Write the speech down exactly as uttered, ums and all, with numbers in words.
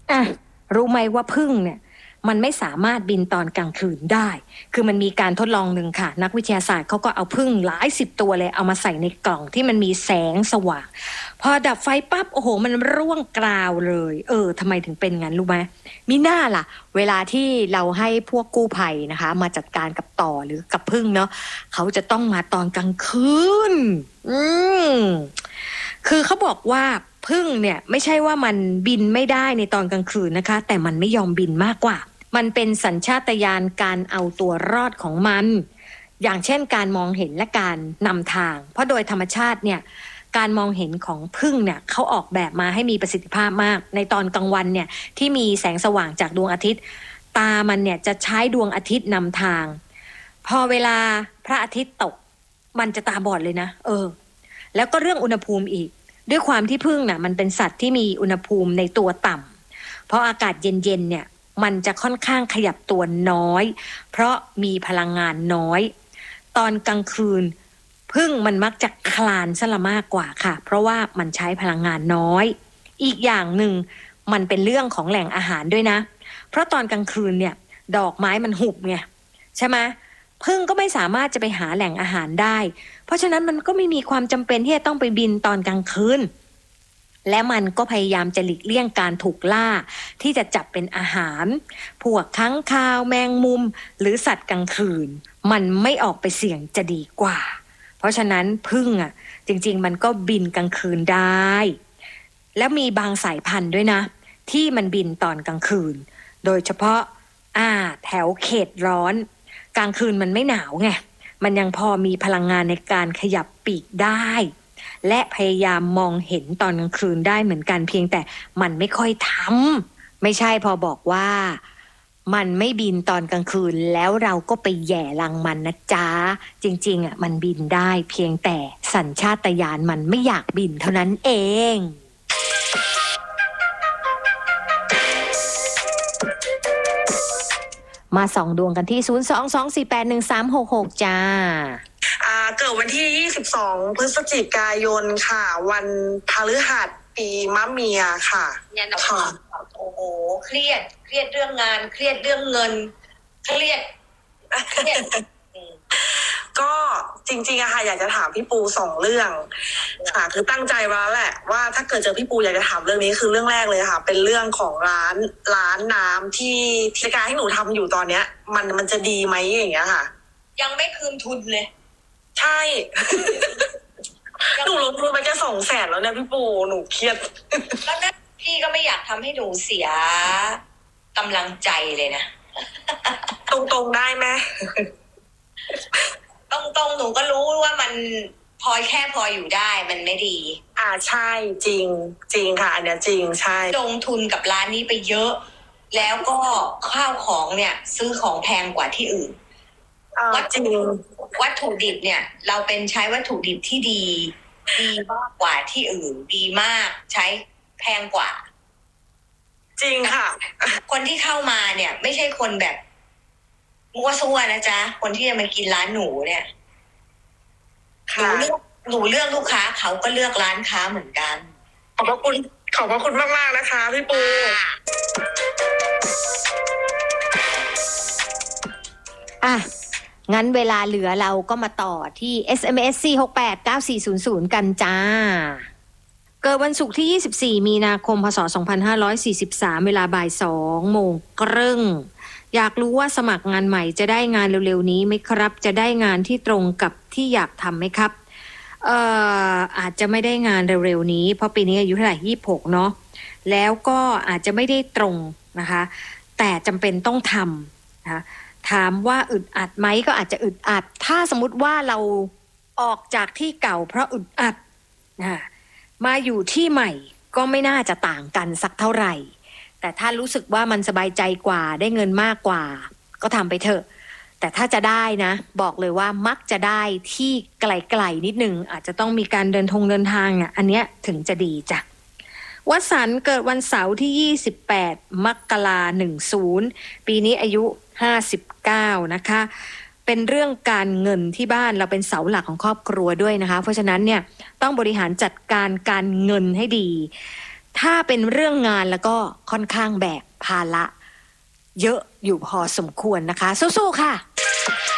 อ่ะรู้ไหมว่าผึ้งเนี่ยมันไม่สามารถบินตอนกลางคืนได้คือมันมีการทดลองหนึ่งค่ะนักวิทยาศาสตร์เขาก็เอาผึ้งหลายสิบตัวเลยเอามาใส่ในกล่องที่มันมีแสงสว่างพอดับไฟปั๊บโอ้โหมันร่วงกราวเลยเออทำไมถึงเป็นงั้นรู้ไหมมีหน้าล่ะเวลาที่เราให้พวกกู้ภัยนะคะมาจัดการกับต่อหรือกับผึ้งเนาะเขาจะต้องมาตอนกลางคืนอืมคือเขาบอกว่าผึ้งเนี่ยไม่ใช่ว่ามันบินไม่ได้ในตอนกลางคืนนะคะแต่มันไม่ยอมบินมากกว่ามันเป็นสัญชาตญาณการเอาตัวรอดของมันอย่างเช่นการมองเห็นและการนำทางเพราะโดยธรรมชาติเนี่ยการมองเห็นของผึ้งเนี่ยเขาออกแบบมาให้มีประสิทธิภาพมากในตอนกลางวันเนี่ยที่มีแสงสว่างจากดวงอาทิตย์ตามันเนี่ยจะใช้ดวงอาทิตย์นำทางพอเวลาพระอาทิตย์ตกมันจะตาบอดเลยนะเออแล้วก็เรื่องอุณหภูมิอีกด้วยความที่ผึ้งน่ะมันเป็นสัตว์ที่มีอุณหภูมิในตัวต่ำเพราะอากาศเย็นๆเนี่ยมันจะค่อนข้างขยับตัวน้อยเพราะมีพลังงานน้อยตอนกลางคืนผึ้งมันมักจะคลานซะละมากกว่าค่ะเพราะว่ามันใช้พลังงานน้อยอีกอย่างหนึ่งมันเป็นเรื่องของแหล่งอาหารด้วยนะเพราะตอนกลางคืนเนี่ยดอกไม้มันหุบไงใช่ไหมผึ้งก็ไม่สามารถจะไปหาแหล่งอาหารได้เพราะฉะนั้นมันก็ไม่มีความจำเป็นที่จะต้องไปบินตอนกลางคืนและมันก็พยายามจะหลีกเลี่ยงการถูกล่าที่จะจับเป็นอาหารพวกค้างคาวแมงมุมหรือสัตว์กลางคืนมันไม่ออกไปเสี่ยงจะดีกว่าเพราะฉะนั้นผึ้งอ่ะจริงๆมันก็บินกลางคืนได้แล้วมีบางสายพันธุ์ด้วยนะที่มันบินตอนกลางคืนโดยเฉพาะอ่าแถวเขตร้อนกลางคืนมันไม่หนาวไงมันยังพอมีพลังงานในการขยับปีกได้และพยายามมองเห็นตอนกลางคืนได้เหมือนกันเพียงแต่มันไม่ค่อยทำไม่ใช่พอบอกว่ามันไม่บินตอนกลางคืนแล้วเราก็ไปแย่รังมันนะจ๊ะจริงๆอ่ะมันบินได้เพียงแต่สัญชาตญาณมันไม่อยากบินเท่านั้นเองมาส่องดวงกันที่ศูนย์ สอง สอง สี่ แปด หนึ่ง สาม หก หกจ้าอ่าเกิดวันที่ยี่สิบสองพฤศจิกายนค่ะวันพฤหัสปีมะเมียค่ะเนี่ยนะค่ะโอ้โหเครียดเครียดเรื่องงานเครียดเรื่องเงินเครียดเครียดก็จริงๆอะค่ะอยากจะถามพี่ปูสองเรื่องค่ะคือตั้งใจไว้แหละว่าถ้าเกิดเจอพี่ปูอยากจะถามเรื่องนี้คือเรื่องแรกเลยค่ะเป็นเรื่องของร้านร้านน้ำที่กิจการที่หนูทำอยู่ตอนเนี้ยมันมันจะดีไหมอย่างเงี้ยค่ะยังไม่คืนทุนเลยใช่ หนูลงทุนไปแค่สองแสนแล้วเนี่ยพี่ปูหนูเครียดแล้วนั่นพี่ก็ไม่อยากทำให้หนูเสียกำลังใจเลยนะตรงๆได้ไหมตรงๆหนูก็รู้ว่ามันพอแค่พออยู่ได้มันไม่ดีอ่าใช่จริงจริงค่ะอันเนี้ยจริงใช่ลงทุนกับร้านนี้ไปเยอะแล้วก็ข้าวของเนี่ยซื้อของแพงกว่าที่อื่นวัตถุวัตถุดิบเนี่ยเราเป็นใช้วัตถุดิบที่ดีดีมากกว่าที่อื่นดีมากใช้แพงกว่าจริงค่ะคนที่เข้ามาเนี่ยไม่ใช่คนแบบมั่วซั่วนะจ๊ะคนที่จะมากินร้านหนูเนี่ยหนูเลือกหนูเลือกลูกค้าเขาก็เลือกร้านค้าเหมือนกันขอบพระคุณขอบพระคุณมากมากนะคะพี่ปูอ่ะงั้นเวลาเหลือเราก็มาต่อที่ เอส เอ็ม เอส สี่ หก แปด เก้า สี่ ศูนย์ ศูนย์ กันจ้าเกิดวันศุกร์ที่ยี่สิบสี่มีนาคมพศสองพันห้าร้อยสี่สิบสามเวลาบ่ายสองโมงครึ่งอยากรู้ว่าสมัครงานใหม่จะได้งานเร็วๆนี้ไหมครับจะได้งานที่ตรงกับที่อยากทำไหมครับเอ่ออาจจะไม่ได้งานเร็วๆนี้เพราะปีนี้อายุเท่าไหร่ยี่สิบหกเนาะแล้วก็อาจจะไม่ได้ตรงนะคะแต่จำเป็นต้องทำนะคะถามว่าอึดอัดไหมก็อาจจะอึดอัดถ้าสมมุติว่าเราออกจากที่เก่าเพราะอึดอัดนะมาอยู่ที่ใหม่ก็ไม่น่าจะต่างกันสักเท่าไหร่แต่ถ้ารู้สึกว่ามันสบายใจกว่าได้เงินมากกว่าก็ทำไปเถอะแต่ถ้าจะได้นะบอกเลยว่ามักจะได้ที่ไกลๆนิดนึงอาจจะต้องมีการเดินทงเดินทางอ่ะอันเนี้ยถึงจะดีจ้ะวสันต์เกิดวันเสาร์ที่ยี่สิบแปดมกราคมสิบปีนี้อายุห้าสิบเก้านะคะเป็นเรื่องการเงินที่บ้านเราเป็นเสาหลักของครอบครัวด้วยนะคะเพราะฉะนั้นเนี่ยต้องบริหารจัดการการเงินให้ดีถ้าเป็นเรื่องงานแล้วก็ค่อนข้างแบกภาระเยอะอยู่พอสมควรนะคะสู้ๆค่ะ